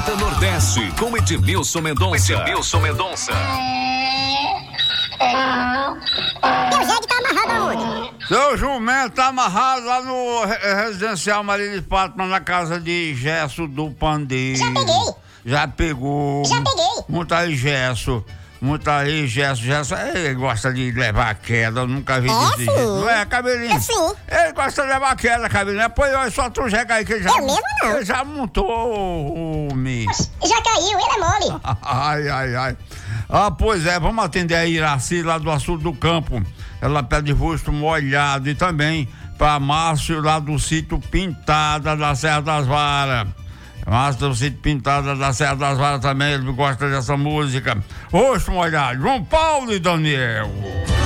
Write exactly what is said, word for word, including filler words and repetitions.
Rota Nordeste com Edmilson Mendonça. Edmilson Mendonça. Teu jegue tá amarrado aonde? Seu jumento tá amarrado lá no re- residencial Maria de Fátima, na casa de Gesso do Pandeiro. Já peguei. Já pegou. Já peguei. Monta aí, Gesso. Monta aí, Gesso. Gesso, ele gosta de levar queda, eu nunca vi É, desse sim. jeito. Não é, cabelinho? É, sim. Ele gosta de levar queda, cabelinho. Pois olha, só tu jegue aí que ele já... Eu mesmo não. Ele já montou, homem. Já caiu, ele é mole. Ai, ai, ai. Ah, pois é, vamos atender a Iraci lá do Açude do Campo. Ela pede rosto molhado e também para Márcio lá do sítio Pintada da Serra das Varas. Márcio do sítio Pintada da Serra das Varas também, ele gosta dessa música. Rosto molhado, João Paulo e Daniel.